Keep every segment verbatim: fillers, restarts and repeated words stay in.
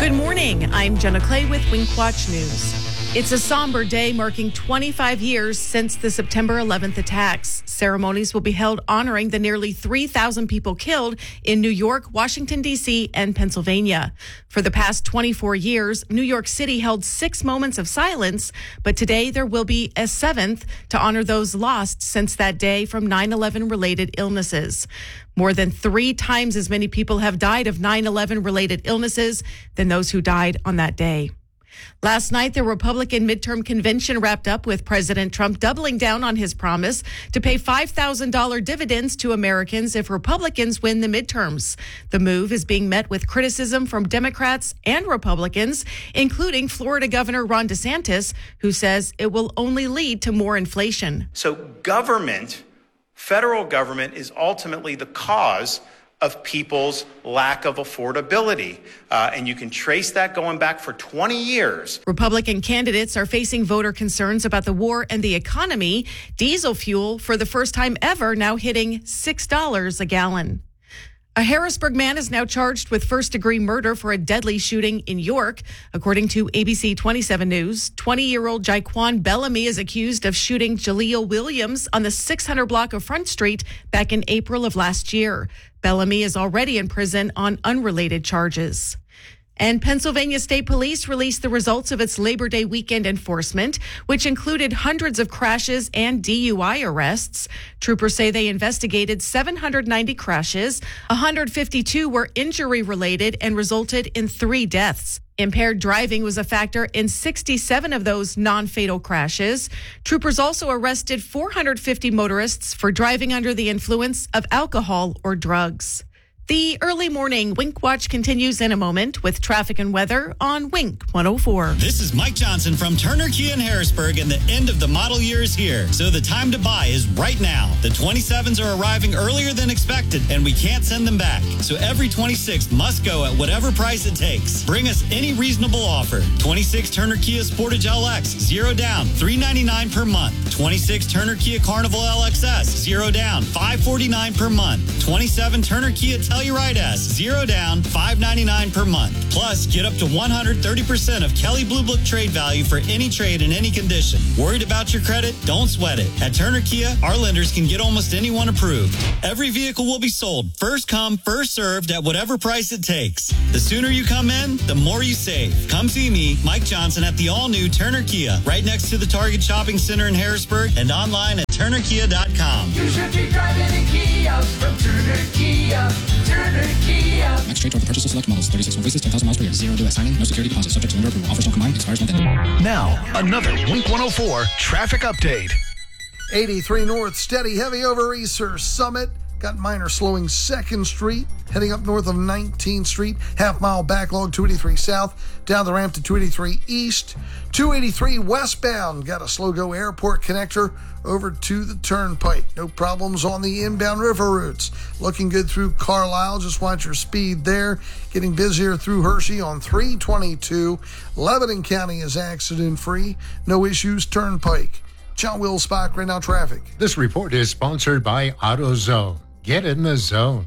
Good morning. I'm Jenna Clay with Wink Watch News. It's a somber day marking twenty-five years since the September eleventh attacks. Ceremonies will be held honoring the nearly three thousand people killed in New York, Washington, D C, and Pennsylvania. For the past twenty-four years, New York City held six moments of silence, but today there will be a seventh to honor those lost since that day from nine eleven related illnesses. More than three times as many people have died of nine eleven related illnesses than those who died on that day. Last night, the Republican midterm convention wrapped up with President Trump doubling down on his promise to pay five thousand dollars dividends to Americans if Republicans win the midterms. The move is being met with criticism from Democrats and Republicans, including Florida Governor Ron DeSantis, who says it will only lead to more inflation. So government, federal government, is ultimately the cause of people's lack of affordability. Uh, and you can trace that going back for twenty years. Republican candidates are facing voter concerns about the war and the economy. Diesel fuel, for the first time ever, now hitting six dollars a gallon. A Harrisburg man is now charged with first-degree murder for a deadly shooting in York. According to A B C twenty-seven News, twenty-year-old Jaquan Bellamy is accused of shooting Jaleel Williams on the six hundred block of Front Street back in April of last year. Bellamy is already in prison on unrelated charges. And Pennsylvania State Police released the results of its Labor Day weekend enforcement, which included hundreds of crashes and D U I arrests. Troopers say they investigated seven hundred ninety crashes. one hundred fifty-two were injury-related and resulted in three deaths. Impaired driving was a factor in sixty-seven of those non-fatal crashes. Troopers also arrested four hundred fifty motorists for driving under the influence of alcohol or drugs. The early morning Wink Watch continues in a moment with traffic and weather on Wink one oh four. This is Mike Johnson from Turner Kia in Harrisburg, and the end of the model year is here. So the time to buy is right now. The twenty-sevens are arriving earlier than expected, and we can't send them back. So every twenty-six must go at whatever price it takes. Bring us any reasonable offer. twenty-six Turner Kia Sportage L X, zero down, three ninety-nine per month. twenty-six Turner Kia Carnival L X S, zero down, five forty-nine per month. twenty-seven Turner Kia Telluride S, zero down, five ninety-nine per month. Plus, get up to one hundred thirty percent of Kelley Blue Book trade value for any trade in any condition. Worried about your credit? Don't sweat it. At Turner Kia, our lenders can get almost anyone approved. Every vehicle will be sold first come, first served at whatever price it takes. The sooner you come in, the more you save. Come see me, Mike Johnson, at the all-new Turner Kia, right next to the Target Shopping Center in Harrisburg, and online at turner kia dot com. You should be driving a Kia from Turner Kia. Turner Kia. Next trade for the purchase of select models, thirty-six full faces, ten thousand miles per year. Zero due at signing, no security deposit, subject to lender approval. Offers don't combine, expires month end. Now, another Wink one oh four traffic update. eighty-three North, steady heavy over Easter Summit. Got minor slowing second Street, heading up north of nineteenth Street. Half mile backlog, two eighty-three South, down the ramp to two eighty-three East. two eighty-three westbound, got a slow go airport connector over to the Turnpike. No problems on the inbound river routes. Looking good through Carlisle, just watch your speed there. Getting busier through Hershey on three twenty-two. Lebanon County is accident free. No issues, Turnpike. John Will Spock, right now traffic. This report is sponsored by AutoZone. Get in the zone.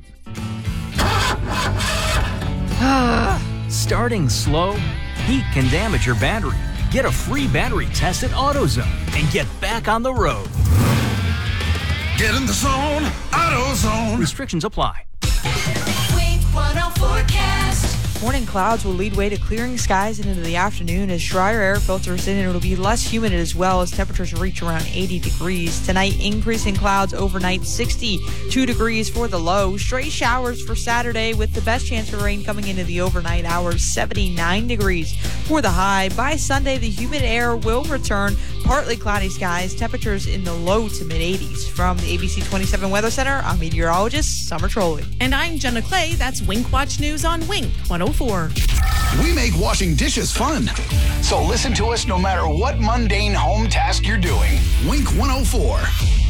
Starting slow? Heat can damage your battery. Get a free battery test at AutoZone and get back on the road. Get in the zone, AutoZone. Restrictions apply. Wink one oh forecast. Morning clouds will lead way to clearing skies and into the afternoon as drier air filters in, and it'll be less humid as well as temperatures reach around eighty degrees. Tonight, increasing clouds overnight, sixty-two degrees for the low. Stray showers for Saturday with the best chance for rain coming into the overnight hours, seventy-nine degrees for the high. By Sunday, the humid air will return, partly cloudy skies, temperatures in the low to mid eighties. From the A B C twenty-seven Weather Center, I'm meteorologist Summer Trolley. And I'm Jenna Clay. That's Wink Watch News on Wink one oh four. We make washing dishes fun. So listen to us no matter what mundane home task you're doing. Wink one oh four.